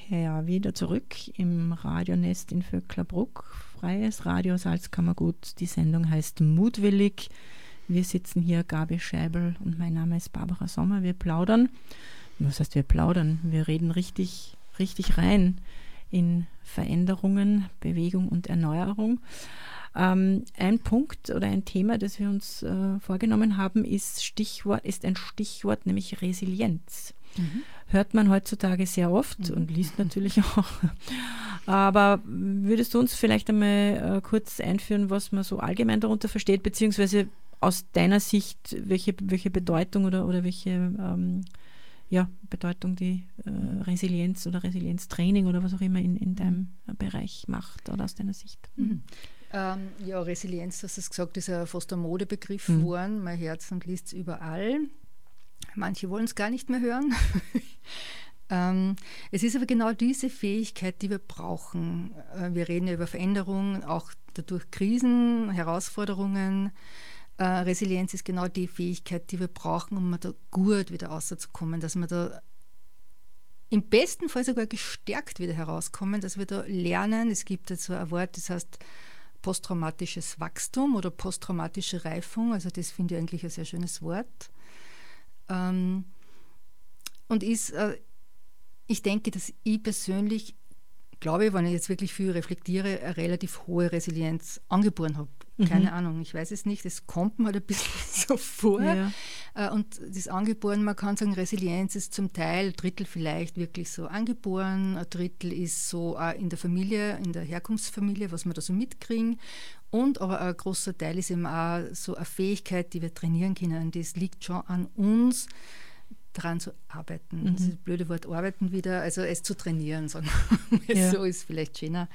Ja, wieder zurück im Radionest in Vöcklerbruck. Freies Radio Salzkammergut. Die Sendung heißt Mutwillig. Wir sitzen hier, Gabi Scheibel und mein Name ist Barbara Sommer. Wir plaudern. Was heißt wir plaudern? Wir reden richtig rein in Veränderungen, Bewegung und Erneuerung. Ein Punkt oder ein Thema, das wir uns vorgenommen haben, ist ein Stichwort, nämlich Resilienz. Hört man heutzutage sehr oft und liest natürlich auch. Aber würdest du uns vielleicht einmal kurz einführen, was man so allgemein darunter versteht, beziehungsweise aus deiner Sicht, welche Bedeutung oder welche Bedeutung die Resilienz oder Resilienztraining oder was auch immer in deinem Bereich macht oder aus deiner Sicht? Resilienz, das ist gesagt, ist ja fast ein Modebegriff geworden. Man hört es und liest es überall. Manche wollen es gar nicht mehr hören. Es ist aber genau diese Fähigkeit, die wir brauchen. Wir reden ja über Veränderungen, auch dadurch Krisen, Herausforderungen. Resilienz ist genau die Fähigkeit, die wir brauchen, um da gut wieder rauszukommen, dass wir da im besten Fall sogar gestärkt wieder herauskommen, dass wir da lernen. Es gibt jetzt so ein Wort, das heißt posttraumatisches Wachstum oder posttraumatische Reifung. Also das finde ich eigentlich ein sehr schönes Wort. Und ich denke, dass ich persönlich, glaube, wenn ich jetzt wirklich viel reflektiere, eine relativ hohe Resilienz angeboren habe. Keine Ahnung, ich weiß es nicht, es kommt mir halt ein bisschen so vor. Ja. Und das Angeboren, man kann sagen, Resilienz ist zum Teil, ein Drittel vielleicht wirklich so angeboren, ein Drittel ist so in der Familie, in der Herkunftsfamilie, was wir da so mitkriegen. Und aber ein großer Teil ist eben auch so eine Fähigkeit, die wir trainieren können. Das liegt schon an uns, daran zu arbeiten. Das ist das blöde Wort arbeiten wieder, also es zu trainieren, sagen wir. Ja. So ist vielleicht schöner.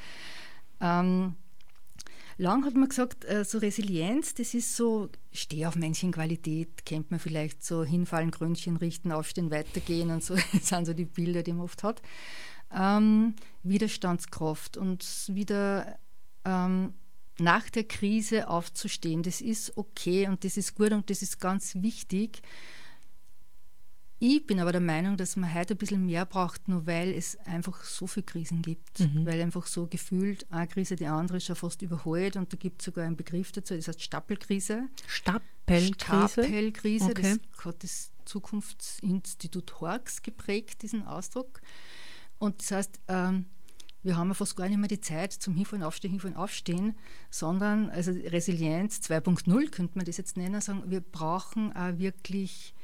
Lang hat man gesagt, so Resilienz, das ist so, steh auf Männchenqualität, kennt man vielleicht so, hinfallen, Krönchen richten, aufstehen, weitergehen und so, das sind so die Bilder, die man oft hat. Widerstandskraft und wieder nach der Krise aufzustehen, das ist okay und das ist gut und das ist ganz wichtig. Ich bin aber der Meinung, dass man heute ein bisschen mehr braucht, nur weil es einfach so viele Krisen gibt. Weil einfach so gefühlt eine Krise die andere schon fast überholt und da gibt es sogar einen Begriff dazu, das heißt Stapelkrise. Stapelkrise, okay. Das hat das Zukunftsinstitut Horx geprägt, diesen Ausdruck. Und das heißt, wir haben ja fast gar nicht mehr die Zeit zum Hinfallen, Aufstehen, sondern also Resilienz 2.0 könnte man das jetzt nennen, sagen, wir brauchen auch wirklich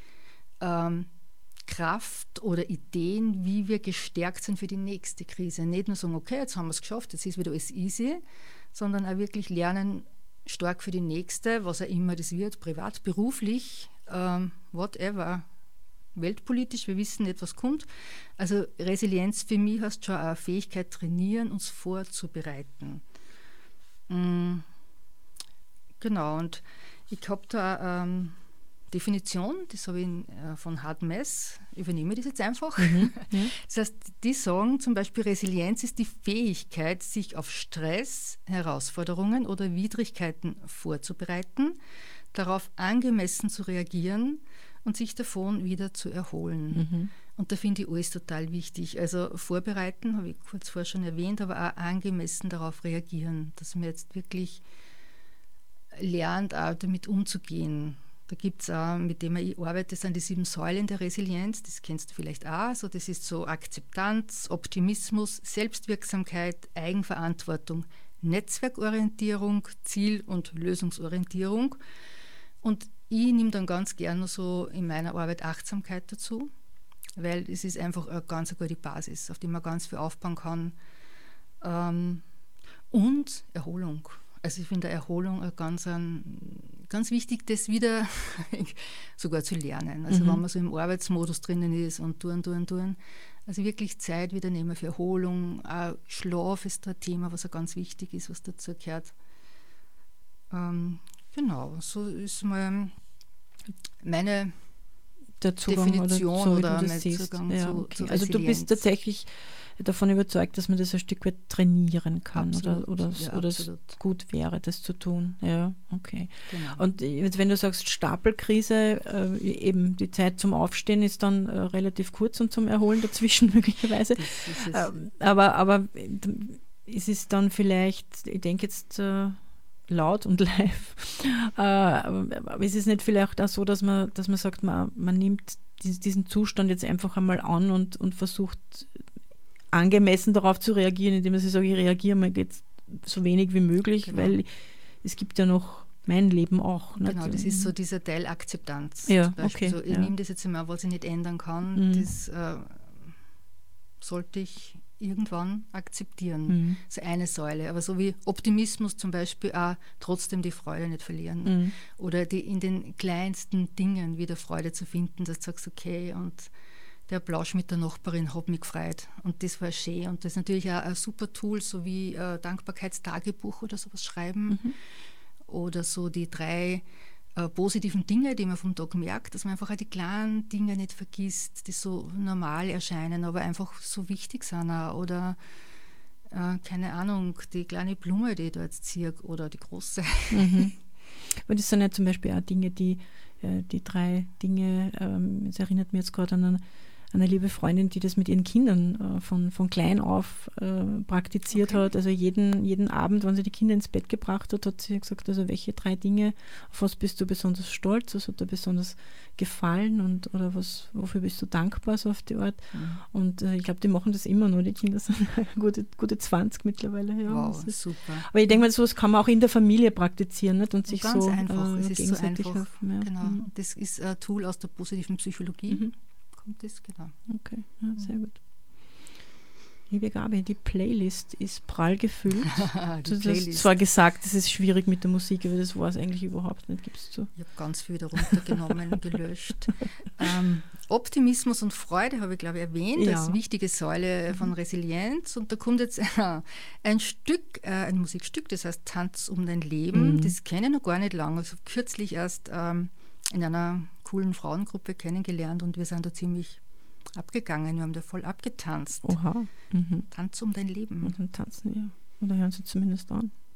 Kraft oder Ideen, wie wir gestärkt sind für die nächste Krise. Nicht nur sagen, okay, jetzt haben wir es geschafft, jetzt ist wieder alles easy, sondern auch wirklich lernen, stark für die nächste, was auch immer das wird, privat, beruflich, whatever, weltpolitisch, wir wissen nicht, was kommt. Also Resilienz für mich heißt schon eine Fähigkeit trainieren, uns vorzubereiten. Genau, und ich habe da Definition, das habe ich von Hard Mess, übernehme das jetzt einfach. Das heißt, die sagen zum Beispiel, Resilienz ist die Fähigkeit, sich auf Stress, Herausforderungen oder Widrigkeiten vorzubereiten, darauf angemessen zu reagieren und sich davon wieder zu erholen. Und da finde ich alles total wichtig. Also vorbereiten, habe ich kurz vorher schon erwähnt, aber auch angemessen darauf reagieren, dass man jetzt wirklich lernt, auch damit umzugehen. Da gibt es auch, mit dem ich arbeite, das sind die 7 Säulen der Resilienz, das kennst du vielleicht auch. So, das ist so Akzeptanz, Optimismus, Selbstwirksamkeit, Eigenverantwortung, Netzwerkorientierung, Ziel- und Lösungsorientierung. Und ich nehme dann ganz gerne so in meiner Arbeit Achtsamkeit dazu, weil es ist einfach eine ganz gute Basis, auf die man ganz viel aufbauen kann. Und Erholung. Also ich finde Erholung ganz wichtig, das wieder sogar zu lernen. Also wenn man so im Arbeitsmodus drinnen ist und tun. Also wirklich Zeit wieder nehmen für Erholung. Auch Schlaf ist da ein Thema, was auch ganz wichtig ist, was dazu gehört. Genau, so ist mal meine Definition oder mein Zugang zu Also du bist tatsächlich davon überzeugt, dass man das ein Stück weit trainieren kann oder es gut wäre, das zu tun. Ja, okay. Genau. Und jetzt, wenn du sagst Stapelkrise, eben die Zeit zum Aufstehen ist dann relativ kurz und zum Erholen dazwischen möglicherweise. Aber es ist dann vielleicht, ich denke jetzt laut und live, aber ist es nicht vielleicht auch so, dass man sagt, man nimmt diesen Zustand jetzt einfach einmal an und versucht angemessen darauf zu reagieren, indem man sich sagt, ich reagiere mal jetzt so wenig wie möglich, weil es gibt ja noch mein Leben auch. Genau, nicht? Das ist so dieser Teil Akzeptanz. Ja, okay. So, ich nehme das jetzt einmal, was ich nicht ändern kann, das sollte ich irgendwann akzeptieren. Das ist eine Säule. Aber so wie Optimismus zum Beispiel auch trotzdem die Freude nicht verlieren. Oder in den kleinsten Dingen wieder Freude zu finden, dass du sagst, okay, und der Plausch mit der Nachbarin hat mich gefreut. Und das war schön. Und das ist natürlich auch ein super Tool, so wie Dankbarkeitstagebuch oder sowas schreiben. Oder so die 3 positiven Dinge, die man vom Tag merkt, dass man einfach auch die kleinen Dinge nicht vergisst, die so normal erscheinen, aber einfach so wichtig sind auch. Oder, keine Ahnung, die kleine Blume, die ich da jetzt ziehe, oder die große. Und das sind ja zum Beispiel auch Dinge, die 3 Dinge, das erinnert mich jetzt gerade an eine liebe Freundin, die das mit ihren Kindern von klein auf praktiziert hat. Also jeden Abend, wenn sie die Kinder ins Bett gebracht hat, hat sie gesagt, also welche 3 Dinge, auf was bist du besonders stolz, was hat dir besonders gefallen oder wofür bist du dankbar, so auf die Art. Und ich glaube, die machen das immer noch, die Kinder sind gute 20 mittlerweile. Ja. Wow, super. Aber ich denke mal, sowas kann man auch in der Familie praktizieren, nicht? Und sich ganz so einfach. Es ist so einfach. helfen, ja. Genau. Das ist ein Tool aus der positiven Psychologie. Das, genau. Okay, ja, sehr gut. Liebe Gabi, die Playlist ist prall gefüllt. Du hast zwar gesagt, es ist schwierig mit der Musik, aber das war es eigentlich überhaupt nicht, gibst du? Ich habe ganz viel darunter genommen und gelöscht. Optimismus und Freude habe ich, glaube ich, erwähnt, als wichtige Säule von Resilienz. Und da kommt jetzt ein Musikstück, das heißt Tanz um dein Leben. Das kenne ich noch gar nicht lange. Also kürzlich erst in einer coolen Frauengruppe kennengelernt und wir sind da ziemlich abgegangen. Wir haben da voll abgetanzt. Oha. Tanz um dein Leben. Und dann tanzen wir. Oder hören sie zumindest an.